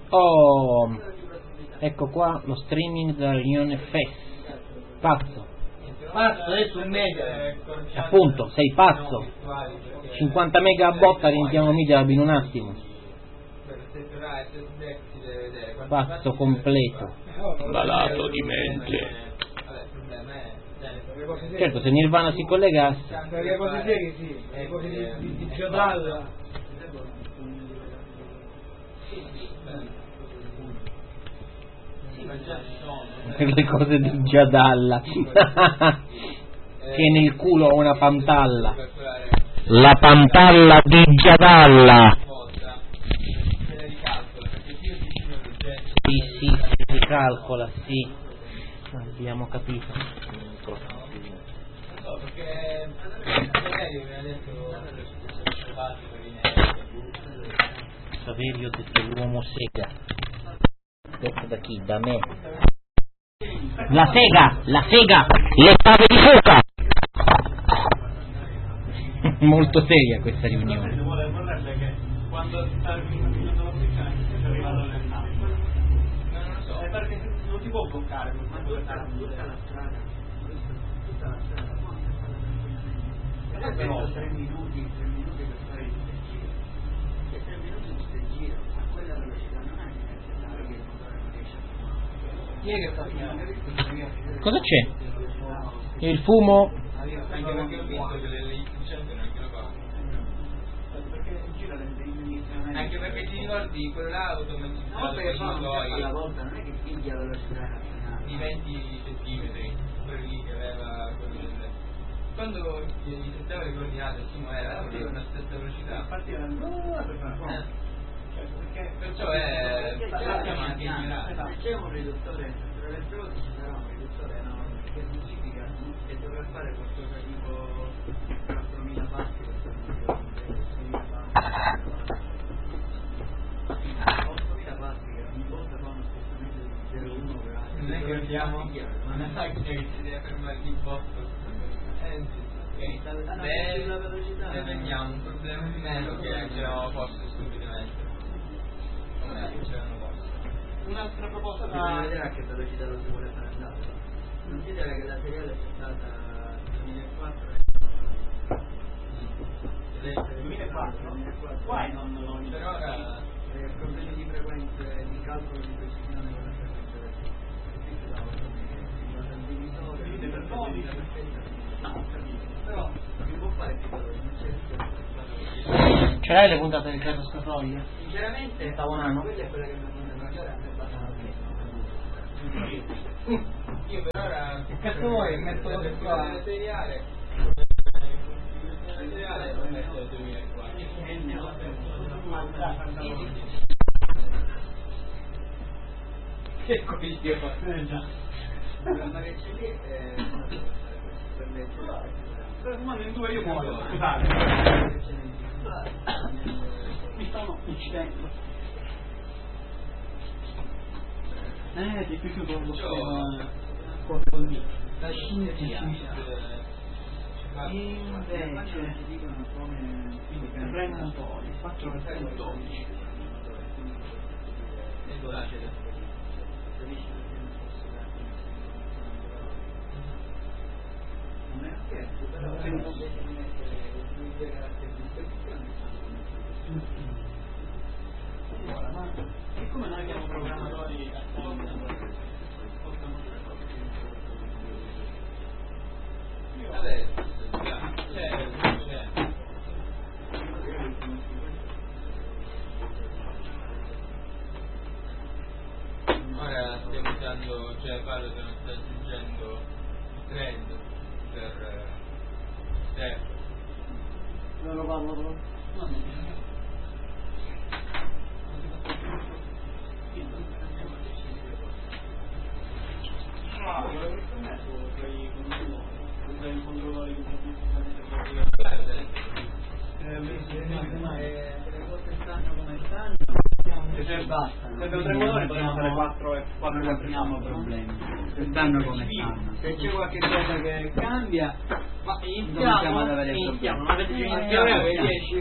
Oh, ecco qua lo streaming della riunione FES. Pazzo, adesso un mega. appunto, sei pazzo. 50 mega a botta riempiamo media in un attimo. Pazzo completo. Malato di mente. Certo, se Nirvana si collegasse. Le cose serie sì, le cose di Giordano. Per le cose di Giadalla. Che nel culo ho una pantalla. La pantalla di Giadalla. Sì, si ricalcola, sì. Abbiamo capito. Saverio ha detto l'uomo sega. Detto da chi? Da me. La sega! Le spade di fuoca. Molto seria questa riunione. Quando sta minuto la sezione è arrivato all'entrata. Non lo so. È perché non si può bloccare tutta la strada. Però 3 minuti per fare il giro. E 3 minuti di giro a quella velocità non è necessario che il motore non riesce a fare. Chi è che fa? Cosa c'è? Il fumo? Anche perché ho visto che le licenze neanche lo fanno. Perché gira l'inizio. Anche perché ti ricordi quell'auto No, perché fa la volta, non è che piglia la velocità nazionale. di 20 centimetri, quello lì che aveva quando gli settava le coordinate, il primo era una stessa velocità. Infatti era perciò sappiamo anche ignorare. C'è un riduttore, tra le prove ci sarà un riduttore enorme che significa che dovrà fare qualcosa tipo 4000 passi, 8000 passi che ogni volta fa uno spostamento di 0,1 gradi. Non è che abbiamo, non è che si deve fermare di botto. Se vediamo un problema di meno che c'erano posto stupidamente. C'erano posto. Un'altra proposta Bisogna vedere a che velocità lo si vuole fare andare. Considera che la seriale è stata 2004 2004 Guai non per ora problemi di frequenze di calcolo di precisione con la frequenza del divisore per 12 però si può fare più veloce, non c'è. Ce l'hai le puntate del caso Scatoglia? Sinceramente Tavolano? quella è quella che mi ha fatto mangiare a me basta. io per ora che cazzo vuoi il metodo che fa seriale lo metto al 2004 che coglione ma che c'è lì per legge ma in due io muoio scusate mi stanno uccidendo ti è piaciuto lo schermo lì la scienza invece dicono come tre motori 4 per 12 non è scherzo però ma siccome noi abbiamo programmatori ora stiamo usando, cioè Paolo se non sta aggiungendo il trend per non lo parlo però un controllore di le cose stanno come stanno se basta per 3 motori possiamo fare 4 e 4 non abbiamo problemi se stanno come stanno se c'è qualche cosa che cambia ma cominciamo ad avere problemi iniziamo 10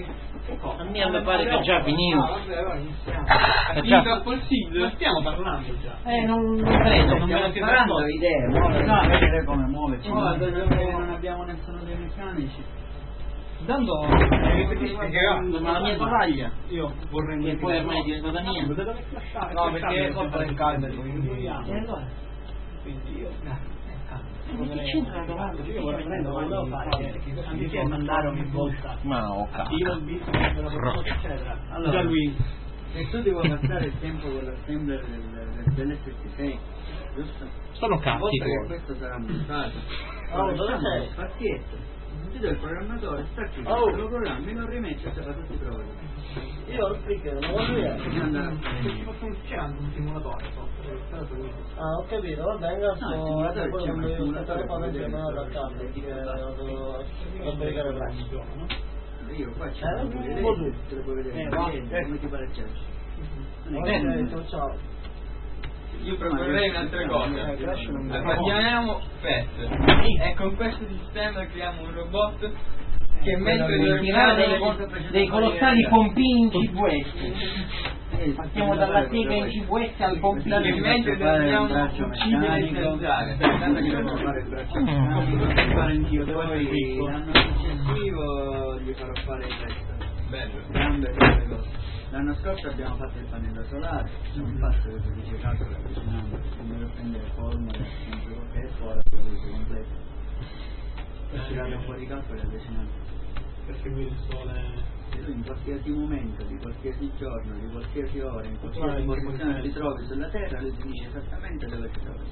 A me mi pare che già finito. Vabbè, allora iniziamo. È già Non stiamo parlando già. non credo, non me lo Stiamo sparando ricordo. idee, muoverci, vedere come muoverci. Non abbiamo nessuno dei meccanici. Tanto Ma la mia tovaglia, io vorrei che poi ormai è diventata mia. No, perché è colpa del caldo. E allora? Quindi io Che c'entra la tovaglia? io vorrei prendere anziché mandare ogni volta Ma ho io ho visto la proposta eccetera. Allora lui Se tu devi passare il tempo con l'assembler dell'S66, giusto? Sono Una cazzi volta che tuoi. questo sarà montato, Oh, dove sei? spazzietto. Ti do il programmatore, stacchi Oh. lo programmi, lo rimetti e se fa tutti i problemi. Io lo speaker, non voglio vedere. Devi andare a c'è anche un simulatore Ah, ho capito, va bene, No, il simulatore c'è un simulatore poi per vedere non quello da che capo, vedi perché che va. devo sbrigare presto. Io qua c'è un po' tu. te lo puoi vedere, va. come ti pare c'è. Ok, ciao. Io proporrei un'altra cosa. Chiamiamo PET e con questo sistema creiamo un robot che mentre deve tirare dei colossali pompini in CVS. Partiamo dalla sega in CVS al pompino. che mentre dobbiamo uccidere il zanzare. Tanto che devo fare il braccio meccanico, fare anch'io, devo poi essere piccolo. l'anno successivo gli farò fare il resto. Bello. Gambe e tutte le cose. L'anno scorso abbiamo fatto il pannello solare, non fatto che si dice calcolo avvicinando, come lo prendere formule, sempre che è fuori, lo uso completo. Ho tirato fuori calcolo e avvicinando. Per seguire il sole. E tu in qualsiasi momento, di qualsiasi giorno, di qualsiasi ora, in qualsiasi in posizione ti trovi sulla Terra, lui ti dice esattamente dove ti trovi.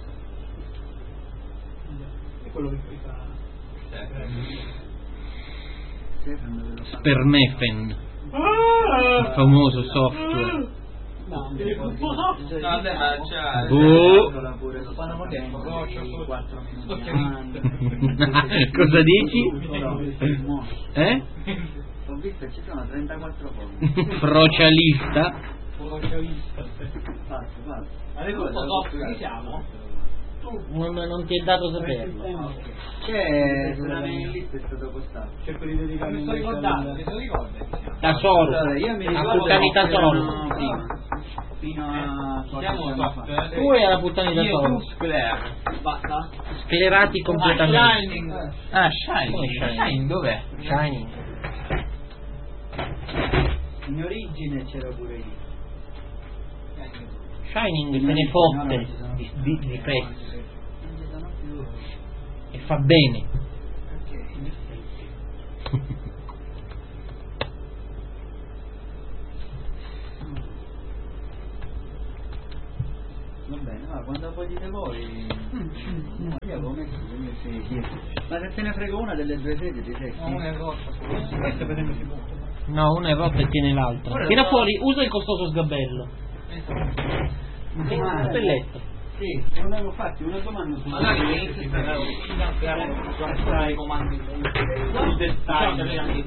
È quello che poi fa. Stefano dove lo fa? Spernefen, il famoso software. No, un po' sotto. No, vabbè, ma c'ha... Boh. Pure lo fanno tempo, 4 minuti Cosa dici? Eh? Ho visto che ci sono 34 forme. Procialista. Fatto. Adesso un po' sotto, chi siamo? Non ti è dato saperlo. C'è sulla mail list è stato postato. Cerco di dedicarmi Mi sto invece ricordando, al- mi sto ricordando. Da solo. Allora, io mi A ricordo puttanita che solo. erano fino a Siamo software. Tu e la puttanita Io solo. tu Sclare. Basta? Sclerati completamente. Shining. Shining. Shining dov'è? Shining. in origine c'era pure io. Shining se ne fotte di pezzi. E fa bene. Va bene, ma quando poi dite voi io avevo messo le mie sedie. Ma se te ne frego una delle due sedie ti sei Una è rotta. Questo per esempio si può. No, una è rotta e tiene l'altra. Tira fuori, usa il costoso sgabello. Questo è il letto. Sì, non avevo fatto una domanda su Allora che inizia a fare i comandi. Il dettaglio.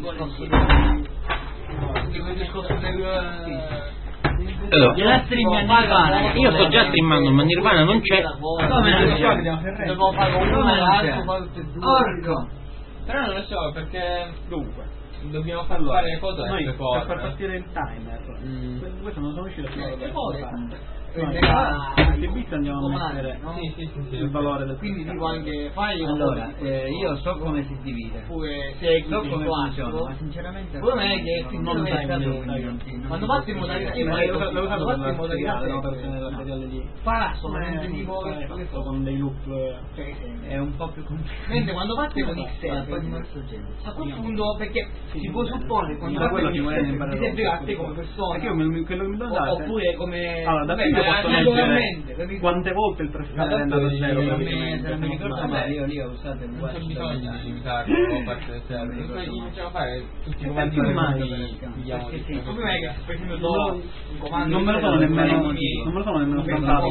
Anche quel discorso del... Allora, streaming a Nirvana. io sto già streamando, ma Nirvana non c'è. Devo fare uno e l'altro, poi tutte e due. Orco! Però non lo so, perché... Dunque, dobbiamo far fare le foto Noi per per far partire il timer. Questo non sono riuscito a fare. Che bit andiamo a mettere Sì. il valore del Quindi dico anche fai una Allora, foto. io so come si divide. Oppure segui So il come funziona, classico. ma sinceramente Il problema è che non effettivamente sai quando fatti in modalità l'ho usato per la modalità seriale, no, per tenere la seriale lì. farà solamente tipo Questo con dei loop. è un po' più complicato. mentre quando fatti con Ma X7 poi di questo genere. a quel punto perché si può supporre quando Da fatti quello con ti vorrei X7 imparare ti serve a te come persona Perché io quello che mi do date. oppure come Allora, da qui vabbè, posso naturalmente, leggere capito? quante volte il trasferimento è andato a zero. Se non mi ricordo male, io lì ho usato il non c'è watch. bisogno di usarlo a parte del server noi iniziamo a fare tutti i comandi Perché ormai vediamo perché sì, il problema è che per esempio do un comando Non me lo sono nemmeno scontato.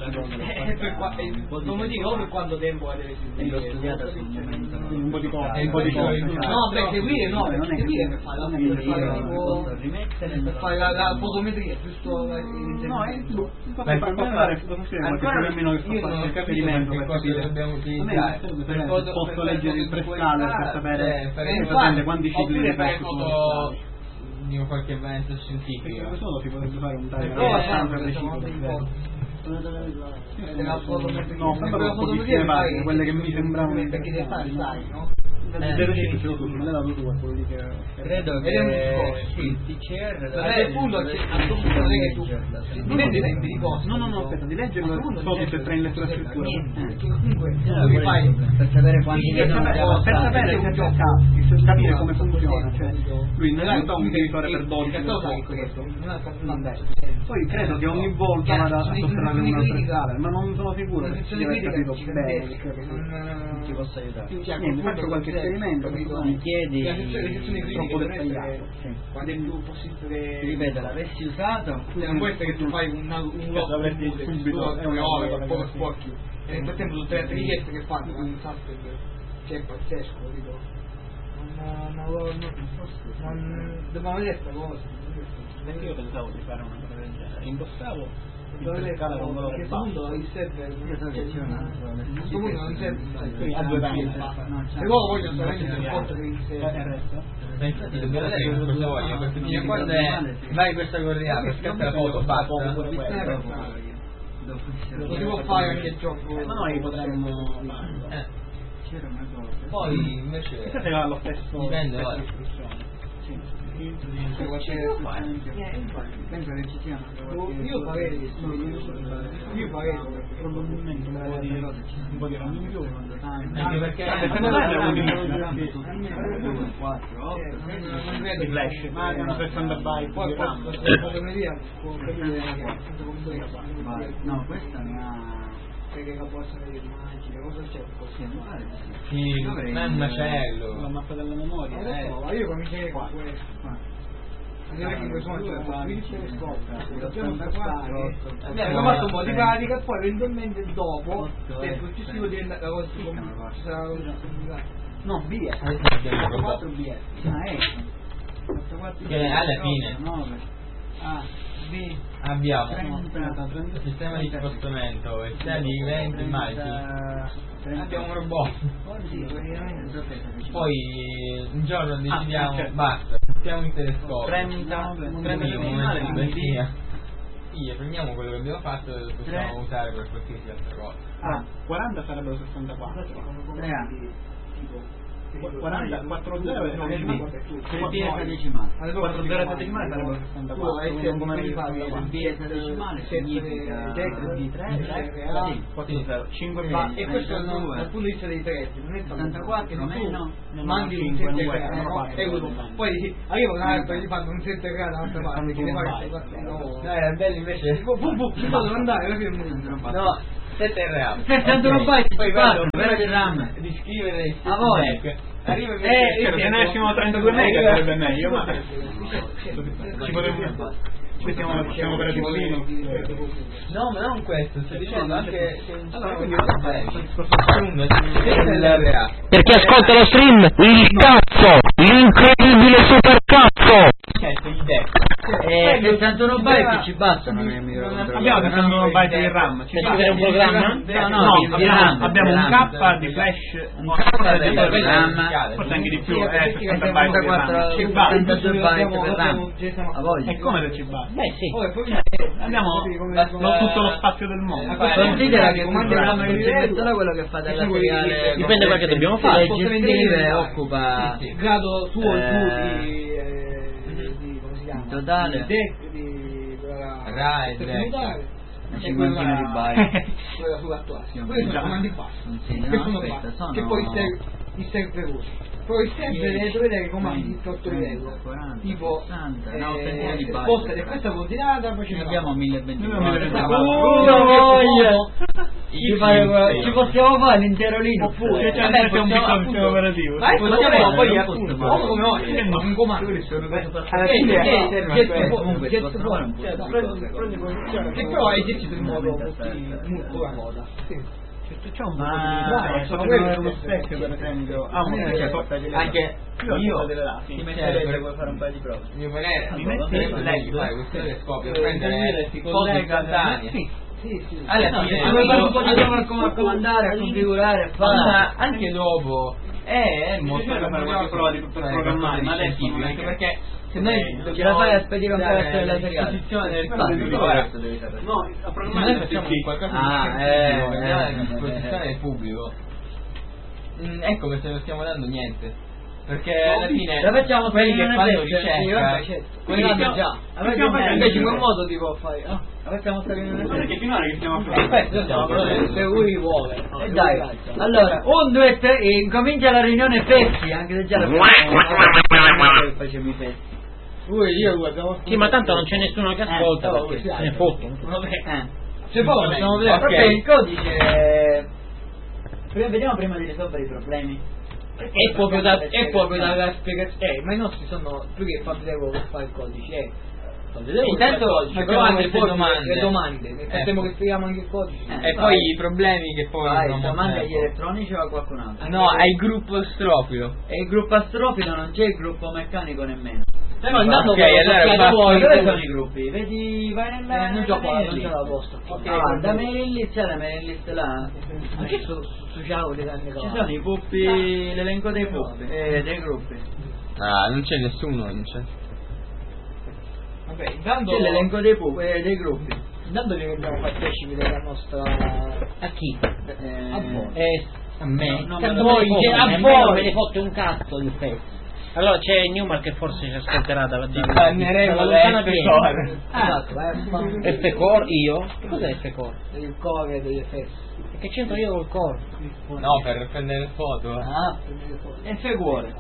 come dico per quanto tempo deve E l'ho studiata sul momento. Un po' di cose. un po' di cose no beh seguire no non è che seguire per fare la io tipo posso rimettere per fare la fotometria giusto No, è fare qualche programmino che fa qualche esperimento per capire. dobbiamo A utilizzare me posso leggere il prescaler per sapere esattamente quanti cicli oppure di fare posto foto di qualche evento scientifico. Questo si potrebbe fare un taglio Prova abbastanza sempre, preciso. la No, sempre pochissime pagine, quelle che mi sembravano perché devi fare, sai, no? me l'hai dato tu quello lì che Credo Ed è un che discorso. sì, il TCR A quel punto non è che tu dipende dai tempi di costo. No, aspetta, di leggerlo solo tutte e tre in lettura scrittura. Perché comunque tu fai per sapere quanti Per sapere se caschi, capire come funziona, cioè lui innanzitutto ha un divisore per 12 per poco. Poi credo che ogni volta vada a sostrarre una strada, ma non sono sicuro che si aver capito bene, non ti posso aiutare. niente, faccio qualche esperimento, Mi chiedi troppo dettagliato. quando è più possibile. ti ripeto, l'avessi usato Non può essere che tu fai un lotto Dovresti subito, è una ore, cosa poi che- sporchi. E nel frattempo tutte le altre richieste che fanno con il Suspend, che è pazzesco, capito? Non dobbiamo vedere questa cosa. Io pensavo di fare una cosa del genere, indossavo Dobbiamo vedere scala con valore perché basso. secondo il server Io so che c'è un altro a questo punto non serve Quindi a due e banche. loro vogliono solamente il supporto per il server. Ma infatti dobbiamo vedere che cosa voglio, perché fino a quando è vai questa coordinata, scatta la foto, basta. Lo si può fare anche il gioco. Ma noi potremmo farlo. c'era una cosa. Poi invece Chissà se ha lo stesso dipende, stesso guarda. istruzione. Penso che ci siano Io farei Probabilmente un po' di RAM in più. Anche perché secondo me è un non di flash, ma hanno 60 byte poi di RAM. no, questa ne ha perché la possono vedere immagini, cosa c'è? sì, non è un La macello. mappa della memoria. Ma io comincerei con questo. Anche perché in questo momento c'è 15 telescopi, dobbiamo spostare. Abbiamo fatto un po' di pratica e poi eventualmente dopo, nel successivo diventa la cosa ci sarà la cosa. No, BS. Abbiamo un robot. 4 BS. Che alla fine A, B, abbiamo 30, un sistema di spostamento e sia di 20 immagini. Abbiamo un robot. Poi un giorno decidiamo, certo. basta, mettiamo i telescopi. 30 decimali di benzina. Sì, prendiamo quello che abbiamo fatto e lo possiamo usare per qualsiasi altra cosa. 40 sarebbero 64. 3 A, 40, 4 0 e 3 decimale. 4 0 e decimale sarebbero 64. Non come Il B decimale significa D3, Sì, 5 E questo è dal punto di vista dei prezzi, non è tanto 74 meno, mandi un 7 gradi, poi arriva un altro e gli fanno un 7 gradi dall'altra parte, che ne fa è bello invece. ci devo andare, alla fine No, 7 RAM. 700 byte Poi basta, vedo vero di RAM. di scrivere A voi. arriva se ne avessimo 32 mega sarebbe meglio, ma ci potremmo. Qui siamo operativo Linux. no, ma non questo, sto dicendo anche che Allora, quindi Perché ascolta lo stream, il cazzo, l'incredibile super cazzo. il deck. 61 byte ci bastano nel microcontrollore. abbiamo 61 byte di RAM. C'è scrivere un programma? No, di RAM. Abbiamo un K di flash, un K di RAM, forse anche di più, 60 byte di RAM. Ci 72 byte per RAM. A voglia. E come se ci basta? Beh sì. Abbiamo tutto lo spazio del mondo. Considera che questo programma che ci mettono quello che fa della seriale. Dipende da quello che dobbiamo fare. Gestive occupa grado tuo di come si chiama? totale di Rai, una cinquantina di byte. quella sull'attuale. Quelli sono comandi bassi. Che sono bassi. Che poi il server usa. Poi il server deve vedere comandi di 8 livello. Tipo sposta di questa coordinata, poi Ne abbiamo 1020. Ci possiamo fare l'intero Linux. Oppure c'è un piccolo sistema operativo. Ma possiamo poi appunto come oggi un comando Alla fine che però è esercito in modo molto comoda. C'è un ma sono uno specchio per esempio. anche io ti metterei per fare un paio di prove. Il mio parere, Mi metti lei gli fai questo telescopio, Per prendere si cose collega istantanee. Sì. Alla fine devo fare un po' di prova a comandare, a configurare, a fare. ma anche dopo È molto fare qualche prova per programmare, ma adesso non è anche che- perché se noi Ce la fai a spedire un pezzo della la seriale? disposizione del Però devi pubblico, fare- guarda. No, a Se programmare noi facciamo sì. qualcosa Ah, di a disposizione del pubblico, è come se non stiamo dando niente. Perché alla fine La facciamo quelli che non è fanno vero, ricerca, sì, vabbè, certo. quelli Quelli che hanno già. Invece in quel modo ti può fare. No, la facciamo stare in Ma una perché finora che stiamo a questo fare? Se lui vuole. E dai, allora, 1, 2, 3, incomincia la riunione Pepsi, anche se già la facevi Pepsi. Io guardiamo. Sì, ma tanto non c'è nessuno che ascolta perché se ne fottono. Se poi possiamo vedere, Ok. vabbè, il codice. Vediamo prima di risolvere i problemi. È proprio da spiegazione. Ma i nostri sono più che far vedere come fa il codice. Intanto facciamo queste domande. Le domande. Nel frattempo che spieghiamo anche il codice. E poi i problemi che poi Vai, non domande agli tempo. elettronici o a qualcun altro? No, al gruppo strofilo. E il gruppo astrofilo non c'è il gruppo meccanico nemmeno. No, intanto Ok, allora sappiate voi Dove dove sono i gruppi? Vedi, vai nella. non c'ho qua, mailing non list. c'è la posta. Ah, da mailing list, c'è la mailing list là. Anche su ciao dei danni Ci sono i puppi, l'elenco dei puppi, dei gruppi. Ah, non c'è nessuno, non c'è. Vabbè, intanto C'è l'elenco dei puppi, dei gruppi. intanto diventiamo partecipi della nostra. A chi? A voi. A me? No, Che no, a no, voi, no, che no, a no, voi no, non me ne fotte un cazzo il pezzo. Allora c'è Newman che forse ci ascolterà da Banneremo da le lontana F-Core. Esatto, vai a fare F-Core io? Che cos'è F-Core? il core degli effetti. E che c'entro io col core? No, per prendere le foto. Ah, e fe cuore.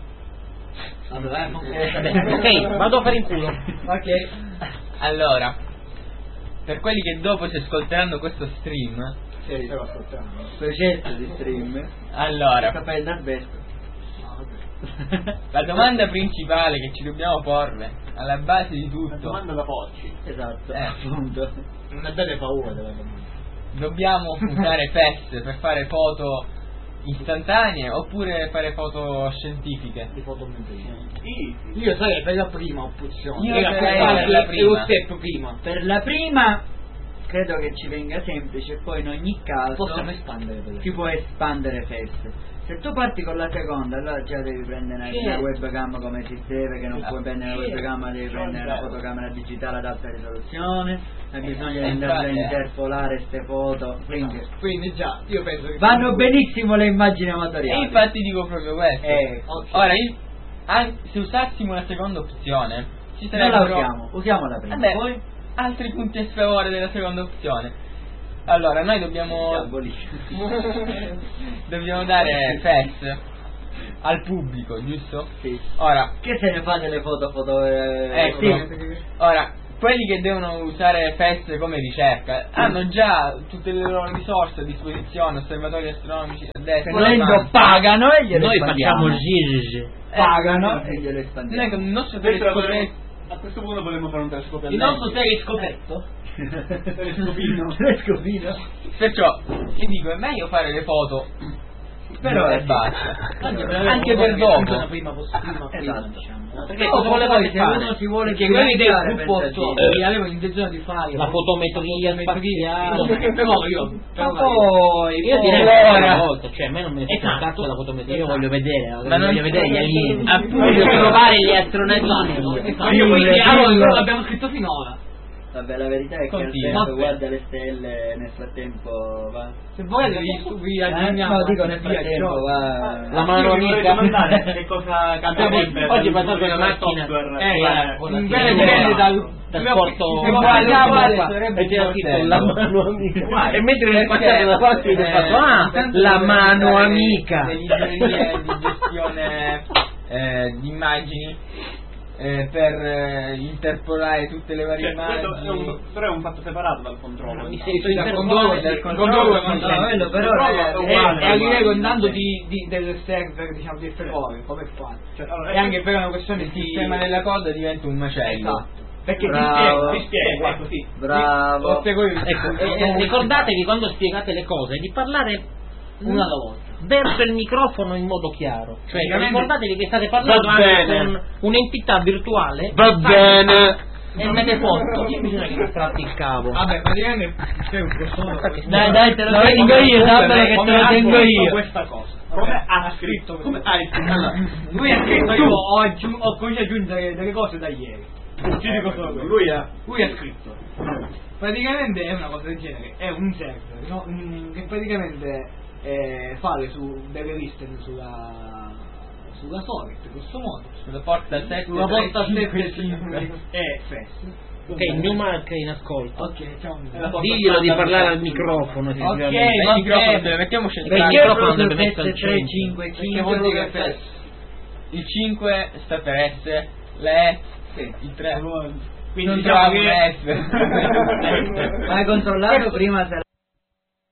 Ok, vado a fare in culo. Ok. Allora, per quelli che dopo si ascolteranno questo stream, Sì, stiamo ascoltando. Processo di stream. allora, Capelli d'albesco. la domanda principale che ci dobbiamo porre, alla base di tutto, Domanda da porci. Esatto, Eh. appunto. Non avete paura della domanda. dobbiamo usare FES per fare foto istantanee oppure fare foto scientifiche? Di fotometria. Sì. Io sarei per la prima opzione. Io Era sarei quasi per la prima. lo step prima. Per la prima credo che ci venga semplice, poi in ogni caso Possiamo espandere per la si può espandere FES. Se tu parti con la seconda, allora già devi prendere una webcam come si deve, che non puoi prendere la webcam, devi prendere una fotocamera digitale ad alta risoluzione, hai bisogno di andare a interpolare queste foto, Quindi già, io penso che vanno benissimo le immagini E amatoriali. infatti dico proprio questo. ok. Ora, se usassimo la seconda opzione, ci Non la sarebbero usiamo la prima. Vabbè, Poi altri punti a sfavore della seconda opzione. Allora, noi si dobbiamo abolisce. dobbiamo dare FES al pubblico, giusto? Sì. Ora, Che se ne fa delle foto ecco, sì. ora, quelli che devono usare FES come ricerca hanno già tutte le loro risorse a disposizione, osservatori astronomici a destra. Volendo pagano e glielo Noi espandiamo. facciamo il Pagano e glielo espandiamo. Noi con il nostro Questo lo telescopio, a questo punto potremmo fare un telescopio a il lente. nostro telescopetto. Telescopino. Telescopino. perciò ti dico è meglio fare le foto Però e sì. basta. Anche per dopo. La prima possibilità. Esatto. Diciamo. Perché No, cosa poi volevate se fare? uno si vuole Perché quelli del finanziare, gruppo pensaci. che avevano intenzione di fare La fotometria spaziale. però io Ma poi Io direi Allora. una volta, cioè a me non me ne frega un Esatto. cazzo della fotometria, io voglio vedere, Ma non- voglio vedere gli alieni, Appunto. voglio trovare gli astronavini. Io quindi allora abbiamo scritto finora. Vabbè, la verità è che al Continua. tempo guarda le stelle nel frattempo va. Se volete vi aggiorniamo. No, dico nel anche via frattempo ciò. va. La mano amica. Che cosa cambia sempre? Oggi è passato una macchina Dipende dal trasporto Se guardiamo, e ti ha scritto la mano amica Guarda, e mentre nel perché, passato da parte ti ha fatto intanto la dobbiamo mano usare amica. le librerie di gestione di immagini per interpolare tutte le varie immagini. Però è un fatto separato dal controllo. Mi intanto. sei Del controllo del controllo quello però è uguale. è a livello intanto del server, diciamo, di F-Core, come fa? Cioè, allora, E anche per una questione Il di sistema della coda diventa un macello. Esatto. Perché Bravo. ti spiego, ecco sì. Bravo. Lo spiego io. Ecco, ricordatevi quando spiegate le cose di parlare Una alla volta. verso il microfono in modo chiaro, cioè Praticamente- ricordatevi che state parlando Va anche bene. con un'entità virtuale Va bene. e mette foto, bisogna che mi tratti il cavo. Vabbè, praticamente c'è un professore. Dai, te lo tengo io, sappere che te lo tengo io. Questa cosa. come ha scritto? Come hai scritto? Allora, Lui ha scritto, io ho cominciato a aggiungere delle cose da ieri. Ti dico solo questo. lui ha scritto. Praticamente è una cosa del genere, è un server, no? Che praticamente fare su delle liste sulla Solid, in questo modo. Sulla porta 7 Sulla porta 7 e FES. Ok, Newmark è in ascolto. Ok, ciao. Diglielo di parlare al microfono. Ok, il microfono deve mettiamo Il microfono deve mettere al centro. 5, che vuol dire che il 5 sta per S, le il 3 quindi non diciamo trova un che F. Ma hai controllato prima se